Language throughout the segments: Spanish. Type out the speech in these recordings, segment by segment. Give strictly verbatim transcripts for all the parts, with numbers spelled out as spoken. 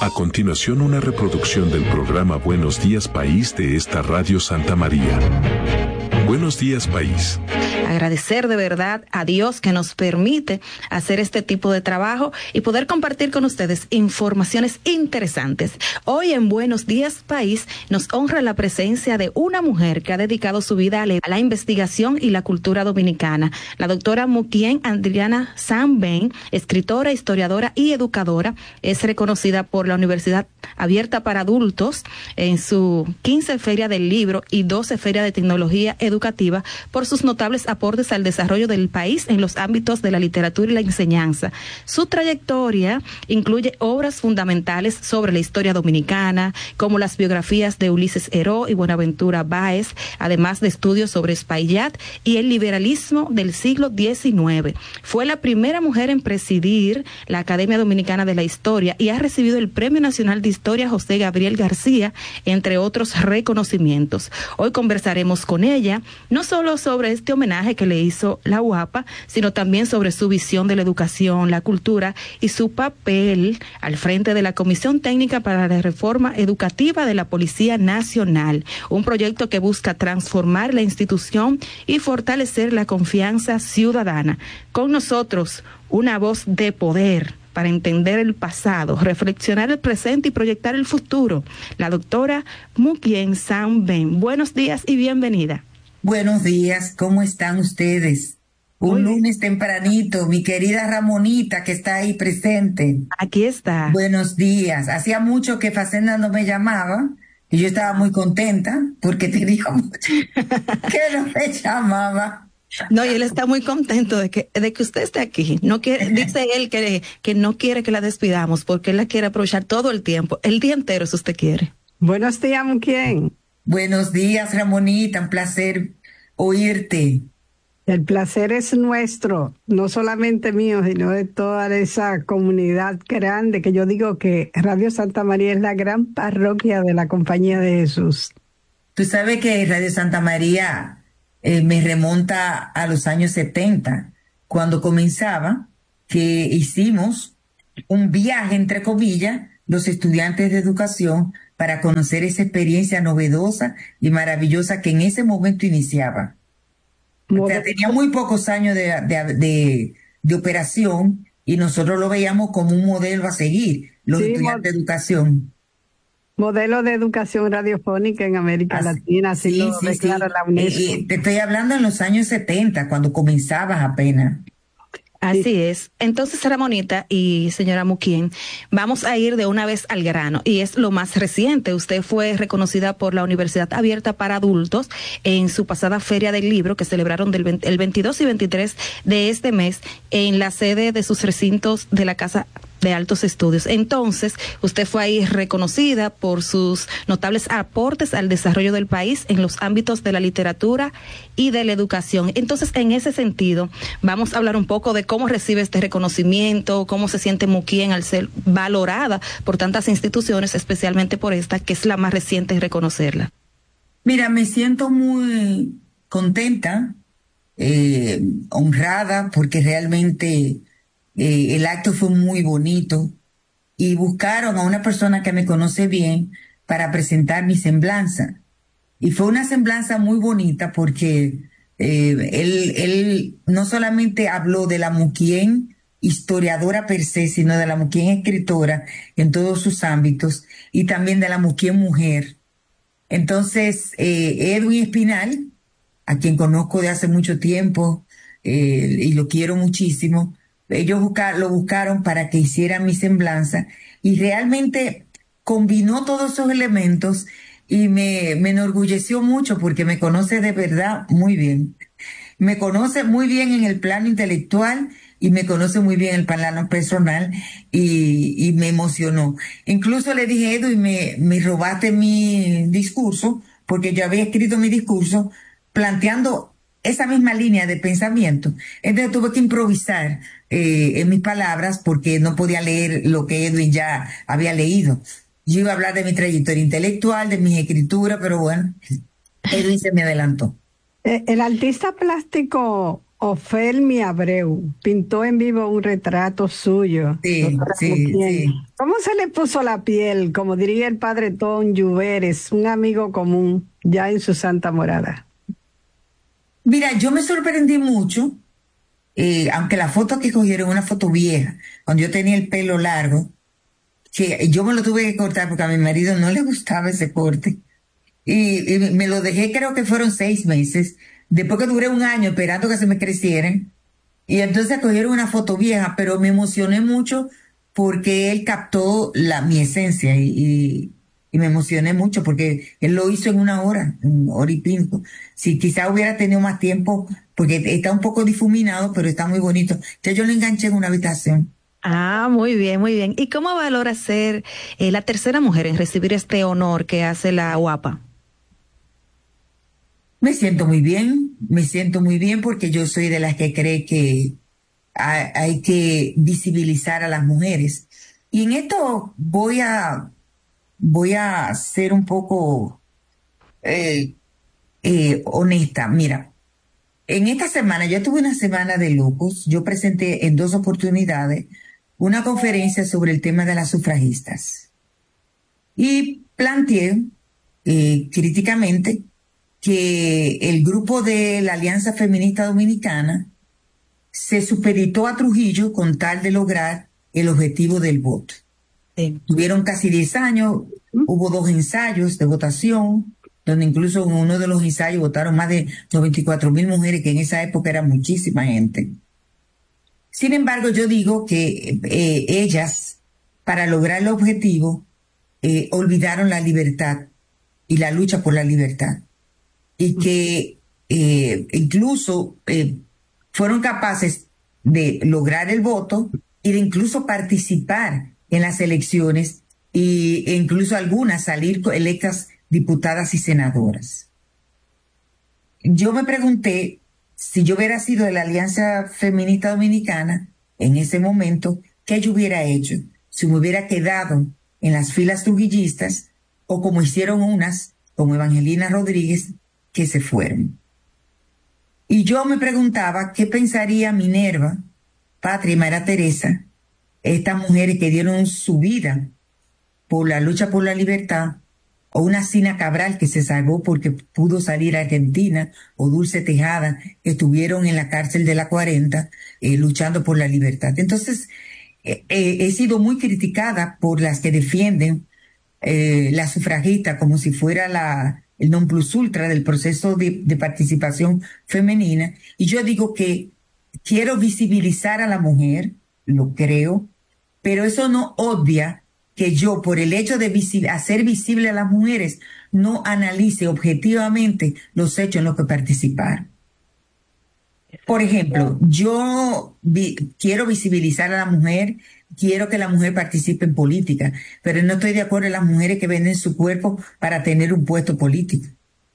A continuación, una reproducción del programa Buenos Días País de esta Radio Santa María. Buenos días, país. Agradecer de verdad a Dios que nos permite hacer este tipo de trabajo y poder compartir con ustedes informaciones interesantes. Hoy en Buenos Días País nos honra la presencia de una mujer que ha dedicado su vida a la investigación y la cultura dominicana. La doctora Mukien Adriana Sam-Ben, escritora, historiadora y educadora, es reconocida por la Universidad Abierta para Adultos en su quince Feria del Libro y doce Feria de Tecnología Educativa educativa por sus notables aportes al desarrollo del país en los ámbitos de la literatura y la enseñanza. Su trayectoria incluye obras fundamentales sobre la historia dominicana, como las biografías de Ulises Heró y Buenaventura Báez, además de estudios sobre Espaillat y el liberalismo del siglo diecinueve. Fue la primera mujer en presidir la Academia Dominicana de la Historia y ha recibido el Premio Nacional de Historia José Gabriel García, entre otros reconocimientos. Hoy conversaremos con ella no solo sobre este homenaje que le hizo la U A P A, sino también sobre su visión de la educación, la cultura y su papel al frente de la Comisión Técnica para la Reforma Educativa de la Policía Nacional, un proyecto que busca transformar la institución y fortalecer la confianza ciudadana. Con nosotros, una voz de poder para entender el pasado, reflexionar el presente y proyectar el futuro, la doctora Mukien Sam-Ben. Buenos días y bienvenida. Buenos días, ¿cómo están ustedes? Un lunes tempranito, mi querida Ramonita que está ahí presente. Aquí está. Buenos días. Hacía mucho que Facenda no me llamaba y yo estaba muy contenta porque te dijo mucho que no me llamaba. No, y él está muy contento de que de que usted esté aquí. No quiere, dice él que, que no quiere que la despidamos porque él la quiere aprovechar todo el tiempo, el día entero si usted quiere. Buenos días, Mukien. Buenos días, Ramonita, un placer oírte. El placer es nuestro, no solamente mío, sino de toda esa comunidad grande, que yo digo que Radio Santa María es la gran parroquia de la Compañía de Jesús. Tú sabes que Radio Santa María eh, me remonta a los años setenta, cuando comenzaba, que hicimos un viaje, entre comillas, los estudiantes de educación, para conocer esa experiencia novedosa y maravillosa que en ese momento iniciaba. O sea, tenía muy pocos años de, de, de, de operación y nosotros lo veíamos como un modelo a seguir, los sí, estudiantes de educación. Modelo de educación radiofónica en América así, Latina, así sí, lo sí, declara sí. la UNESCO. Eh, eh, te estoy hablando en los años setenta, cuando comenzabas apenas. Así sí. es. Entonces, Ramonita y señora Mukien, vamos a ir de una vez al grano, y es lo más reciente. Usted fue reconocida por la Universidad Abierta para Adultos en su pasada Feria del Libro, que celebraron del veinte, el veintidós y veintitrés de este mes en la sede de sus recintos de la Casa de Altos Estudios. Entonces, usted fue ahí reconocida por sus notables aportes al desarrollo del país en los ámbitos de la literatura y de la educación. Entonces, en ese sentido, vamos a hablar un poco de cómo recibe este reconocimiento, cómo se siente Mukien al ser valorada por tantas instituciones, especialmente por esta, que es la más reciente en reconocerla. Mira, me siento muy contenta, eh, honrada, porque realmente Eh, el acto fue muy bonito y buscaron a una persona que me conoce bien para presentar mi semblanza. Y fue una semblanza muy bonita porque eh, él, él no solamente habló de la Mukien historiadora per se, sino de la Mukien escritora en todos sus ámbitos y también de la Mukien mujer. Entonces, eh, Edwin Espinal, a quien conozco de hace mucho tiempo eh, y lo quiero muchísimo, ellos buscar, lo buscaron para que hiciera mi semblanza y realmente combinó todos esos elementos y me, me enorgulleció mucho porque me conoce de verdad muy bien. Me conoce muy bien en el plano intelectual y me conoce muy bien en el plano personal y, y me emocionó. Incluso le dije, Edu, y me, me robaste mi discurso porque yo había escrito mi discurso planteando esa misma línea de pensamiento. Entonces tuve que improvisar eh, en mis palabras porque no podía leer lo que Edwin ya había leído. Yo iba a hablar de mi trayectoria intelectual, de mis escrituras, pero bueno, Edwin se me adelantó. El artista plástico Ofelmi Abreu pintó en vivo un retrato suyo. Sí, sí, sí. ¿Cómo se le puso la piel? Como diría el padre Tom Lluveres, un amigo común ya en su santa morada. Mira, yo me sorprendí mucho, eh, aunque la foto que cogieron, una foto vieja, cuando yo tenía el pelo largo, que yo me lo tuve que cortar porque a mi marido no le gustaba ese corte. Y, y me lo dejé, creo que fueron seis meses, después que duré un año esperando que se me crecieran. Y entonces cogieron una foto vieja, pero me emocioné mucho porque él captó la, mi esencia y, y, y me emocioné mucho porque él lo hizo en una hora, en hora y pico. Si quizá hubiera tenido más tiempo, porque está un poco difuminado, pero está muy bonito. Entonces yo lo enganché en una habitación. Ah, muy bien, muy bien. ¿Y cómo valora ser eh, la tercera mujer en recibir este honor que hace la U A P A? Me siento muy bien, me siento muy bien porque yo soy de las que cree que hay, hay que visibilizar a las mujeres. Y en esto voy a, voy a ser un poco eh, eh, honesta. Mira, en esta semana, yo tuve una semana de locos. Yo presenté en dos oportunidades una conferencia sobre el tema de las sufragistas. Y planteé eh, críticamente que el grupo de la Alianza Feminista Dominicana se supeditó a Trujillo con tal de lograr el objetivo del voto. Sí. Tuvieron casi diez años, hubo dos ensayos de votación, donde incluso en uno de los ensayos votaron más de noventa y cuatro mil mujeres, que en esa época era muchísima gente. Sin embargo, yo digo que eh, ellas, para lograr el objetivo, eh, olvidaron la libertad y la lucha por la libertad. Y que eh, incluso eh, fueron capaces de lograr el voto y de incluso participar en las elecciones y, e incluso algunas salir electas diputadas y senadoras. Yo me pregunté si yo hubiera sido de la Alianza Feminista Dominicana en ese momento, ¿qué yo hubiera hecho? Si me hubiera quedado en las filas trujillistas o como hicieron unas, como Evangelina Rodríguez, que se fueron. Y yo me preguntaba qué pensaría Minerva, Patria y María Teresa, estas mujeres que dieron su vida por la lucha por la libertad, o una Sina Cabral que se salvó porque pudo salir a Argentina, o Dulce Tejada, que estuvieron en la cárcel de la cuarenta eh, luchando por la libertad. Entonces, eh, eh, he sido muy criticada por las que defienden eh, la sufragista como si fuera la el non plus ultra del proceso de, de participación femenina, y yo digo que quiero visibilizar a la mujer, lo creo, pero eso no obvia que yo, por el hecho de visi- hacer visible a las mujeres, no analice objetivamente los hechos en los que participar. Por ejemplo, yo vi, quiero visibilizar a la mujer, quiero que la mujer participe en política, pero no estoy de acuerdo en las mujeres que venden su cuerpo para tener un puesto político.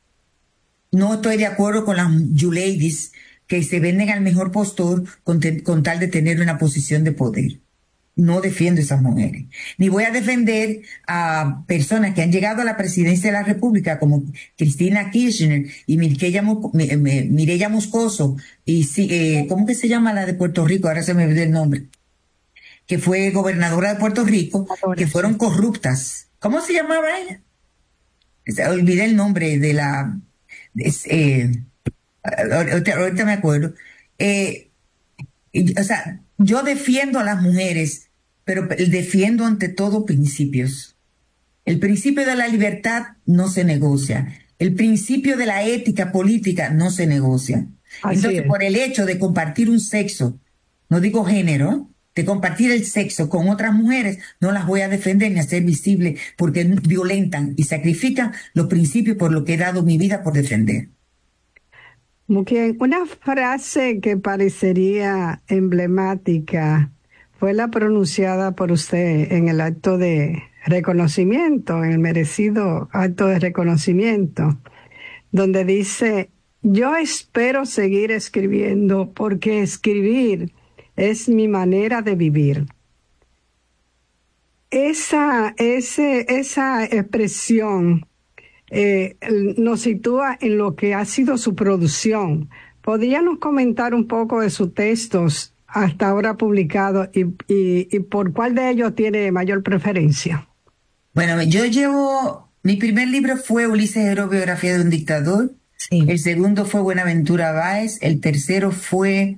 No estoy de acuerdo con las you-ladies que se venden al mejor postor con, te, con tal de tener una posición de poder. No defiendo a esas mujeres. Ni voy a defender a personas que han llegado a la presidencia de la República como Cristina Kirchner y Mireya, Mireya Moscoso y eh, ¿cómo que se llama la de Puerto Rico? Ahora se me olvidó el nombre. Que fue gobernadora de Puerto Rico, que fueron corruptas. ¿Cómo se llamaba ella? Olvidé el nombre de la... Es, eh, ahorita, ahorita me acuerdo. Eh, o sea, yo defiendo a las mujeres, pero defiendo ante todo principios. El principio de la libertad no se negocia. El principio de la ética política no se negocia. Así Entonces, es. Por el hecho de compartir un sexo, no digo género, de compartir el sexo con otras mujeres, no las voy a defender ni hacer visible porque violentan y sacrifican los principios por lo que he dado mi vida por defender. Muy bien. Una frase que parecería emblemática fue la pronunciada por usted en el acto de reconocimiento, en el merecido acto de reconocimiento, donde dice: yo espero seguir escribiendo porque escribir es mi manera de vivir. Esa, ese, esa expresión eh, nos sitúa en lo que ha sido su producción, ¿Podríamos comentar un poco de sus textos hasta ahora publicados y, y, y por cuál de ellos tiene mayor preferencia? Bueno, yo llevo, mi primer libro fue Ulises Heró, biografía de un dictador. Sí. El segundo fue Buenaventura Báez. El tercero fue,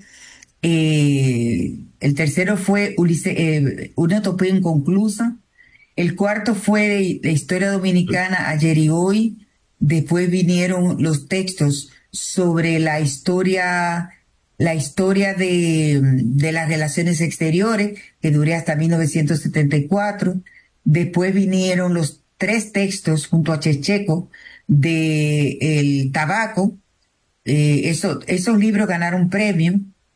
eh, el tercero fue Ulises, eh, Una utopía inconclusa. El cuarto fue la historia dominicana ayer y hoy. Después vinieron los textos sobre la historia, la historia de, de las relaciones exteriores, que duré hasta mil novecientos setenta y cuatro. Después vinieron los tres textos junto a Checheco de el tabaco. Eh, eso, esos libros ganaron premio,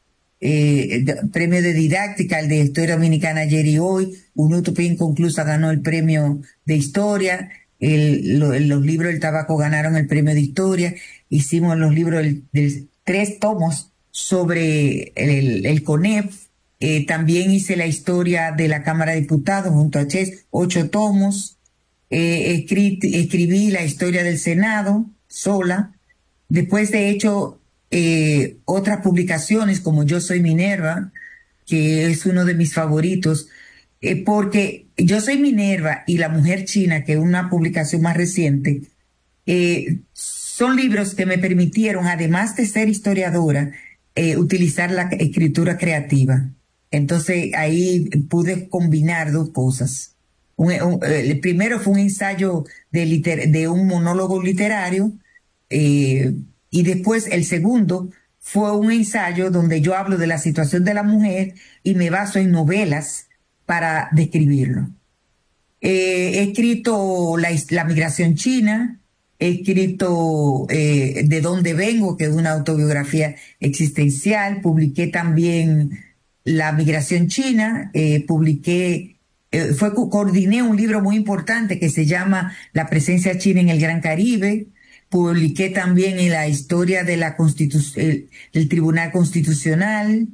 eh, de, premio de didáctica, el de Historia Dominicana ayer y hoy. Una utopía inconclusa ganó el premio de historia. El, lo, los libros del tabaco ganaron el premio de historia. Hicimos los libros del, del tres tomos sobre el, el CONEP. Eh, también hice la historia de la Cámara de Diputados junto a Ches, ocho tomos. Eh, escri escribí la historia del Senado sola. Después he hecho eh, otras publicaciones como Yo Soy Minerva, que es uno de mis favoritos, eh, porque Yo Soy Minerva y La Mujer China, que es una publicación más reciente, eh, son libros que me permitieron, además de ser historiadora, eh, utilizar la escritura creativa. Entonces ahí pude combinar dos cosas. Un, un, el primero fue un ensayo de, liter, de un monólogo literario, eh, y después el segundo fue un ensayo donde yo hablo de la situación de la mujer y me baso en novelas para describirlo. Eh, he escrito la, la migración china, he escrito eh, De dónde vengo, que es una autobiografía existencial, publiqué también La migración china, eh, publiqué, eh, fue, coordiné un libro muy importante que se llama La presencia china en el Gran Caribe. Publiqué también en la historia de la Constitución, del Tribunal Constitucional.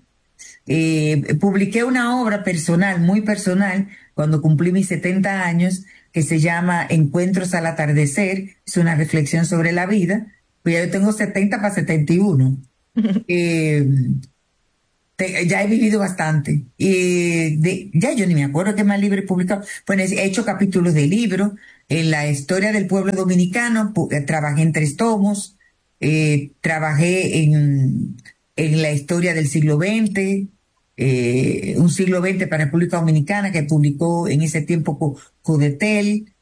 Eh, publiqué una obra personal, muy personal, cuando cumplí mis setenta años, que se llama Encuentros al atardecer. Es una reflexión sobre la vida. Pues ya yo tengo setenta para setenta y uno. eh, te, ya he vivido bastante. Y de, ya yo ni me acuerdo qué más libro he publicado. Bueno, he hecho capítulos de libros. En la historia del pueblo dominicano trabajé en tres tomos, eh, trabajé en, en la historia del siglo veinte, eh, un siglo veinte para República Dominicana que publicó en ese tiempo Codetel.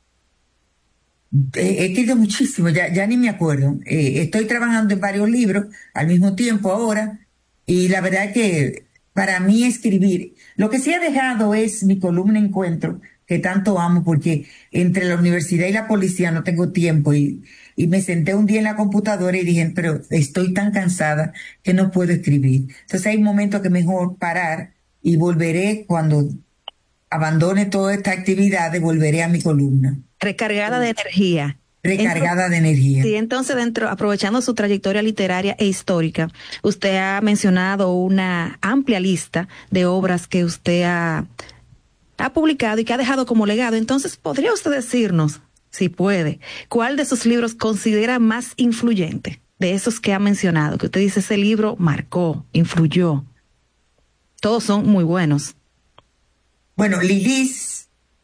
He escrito muchísimo, ya, ya ni me acuerdo. Eh, estoy trabajando en varios libros al mismo tiempo ahora, y la verdad que para mí escribir, lo que sí he dejado es mi columna Encuentro, que tanto amo, porque entre la universidad y la policía no tengo tiempo, y, y me senté un día en la computadora y dije, pero estoy tan cansada que no puedo escribir. Entonces hay momentos que mejor parar, y volveré cuando abandone toda esta actividad, volveré a mi columna. Recargada de energía. Recargada entonces, de energía. Sí, entonces dentro, aprovechando su trayectoria literaria e histórica, usted ha mencionado una amplia lista de obras que usted ha ha publicado y que ha dejado como legado. Entonces, ¿podría usted decirnos, si puede, cuál de sus libros considera más influyente de esos que ha mencionado? Que usted dice, ese libro marcó, influyó. Todos son muy buenos. Bueno, Lilis,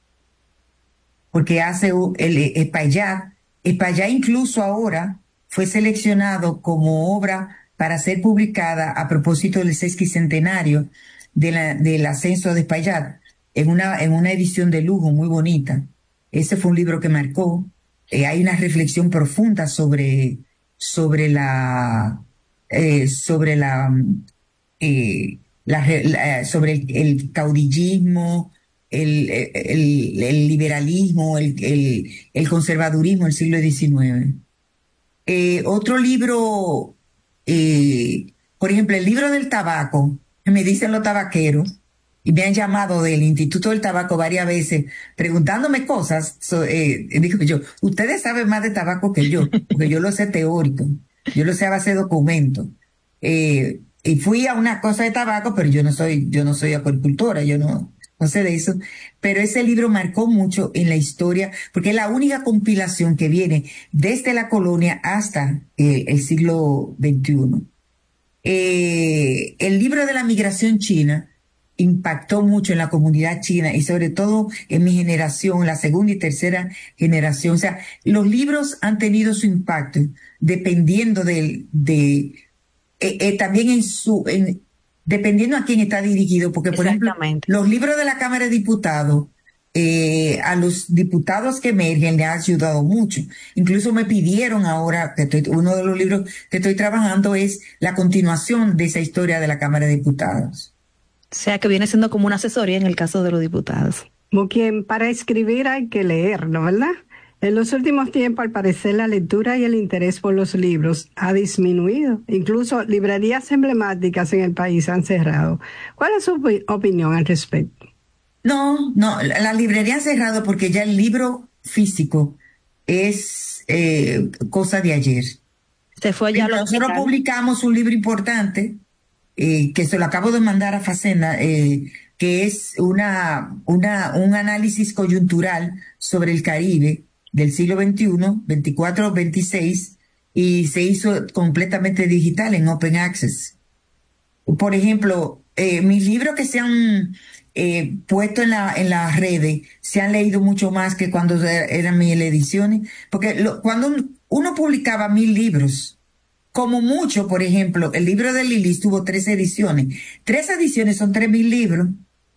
porque hace el Espaillat. Espaillat incluso ahora fue seleccionado como obra para ser publicada a propósito del sesquicentenario de la, del ascenso de Espaillat, en una, en una edición de lujo muy bonita. Ese fue un libro que marcó. Eh, hay una reflexión profunda sobre, sobre la, eh, sobre la, eh, la, la sobre el, el caudillismo, el, el, el liberalismo, el, el, el conservadurismo del siglo diecinueve. Eh, otro libro, eh, por ejemplo, el libro del tabaco, me dicen los tabaqueros, y me han llamado del Instituto del Tabaco varias veces preguntándome cosas. So, eh, digo yo, ustedes saben más de tabaco que yo, porque yo lo sé teórico, yo lo sé a base de documentos. Eh, y fui a una cosa de tabaco, pero yo no soy, yo no soy apicultora, yo no, no sé de eso. Pero ese libro marcó mucho en la historia, porque es la única compilación que viene desde la colonia hasta eh, el siglo veintiuno. eh, el libro de la migración china impactó mucho en la comunidad china y sobre todo en mi generación, la segunda y tercera generación. O sea, los libros han tenido su impacto dependiendo del, de, eh, eh, también en su, en, dependiendo a quién está dirigido, porque por ejemplo, los libros de la Cámara de Diputados, eh, a los diputados que emergen le ha ayudado mucho. Incluso me pidieron ahora, que estoy, uno de los libros que estoy trabajando es la continuación de esa historia de la Cámara de Diputados. O sea, que viene siendo como una asesoría en el caso de los diputados. Como quien para escribir hay que leer, ¿no? ¿Verdad? En los últimos tiempos, al parecer, la lectura y el interés por los libros ha disminuido. Incluso librerías emblemáticas en el país han cerrado. ¿Cuál es su opi- opinión al respecto? No, no, la, la librería ha cerrado porque ya el libro físico es eh, cosa de ayer. Se fue ya lo Nosotros digital. publicamos un libro importante eh, que se lo acabo de mandar a Facenda, eh, que es una, una, un análisis coyuntural sobre el Caribe del siglo veintiuno, veinticuatro, veintiséis, y se hizo completamente digital en Open Access. Por ejemplo, eh, mis libros que se han eh, puesto en la en las redes se han leído mucho más que cuando eran mil ediciones, porque lo, cuando un, uno publicaba mil libros, como mucho, por ejemplo, el libro de Lili tuvo tres ediciones. Tres ediciones son tres mil libros.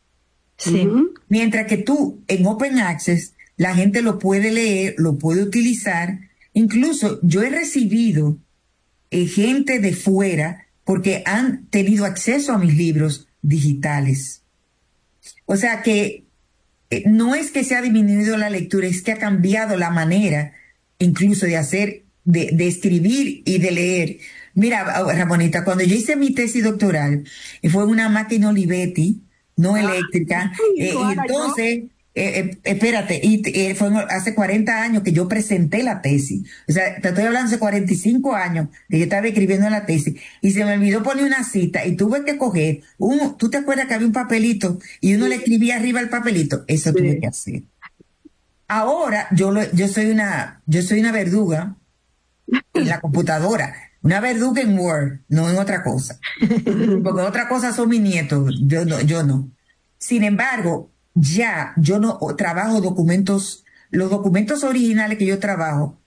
Sí. Ujú. Mientras que tú, en Open Access, la gente lo puede leer, lo puede utilizar. Incluso yo he recibido eh, gente de fuera porque han tenido acceso a mis libros digitales. O sea que eh, no es que se ha disminuido la lectura, es que ha cambiado la manera incluso de hacer, de, de escribir y de leer. Mira, Ramonita, cuando yo hice mi tesis doctoral, eh, fue una máquina Olivetti, no eléctrica, eh, y entonces, eh, eh, espérate, y eh, fue hace cuarenta años que yo presenté la tesis. O sea, te estoy hablando hace cuarenta y cinco años que yo estaba escribiendo la tesis y se me olvidó poner una cita y tuve que coger un, ¿tú te acuerdas que había un papelito y uno le escribía arriba el papelito? Eso tuve Sí. que hacer. Ahora yo lo, yo soy una, yo soy una verduga en la computadora, una verduga en Word, no en otra cosa. Porque otra cosa son mis nietos, yo no, yo no. Sin embargo, ya yo no trabajo documentos, los documentos originales que yo trabajo,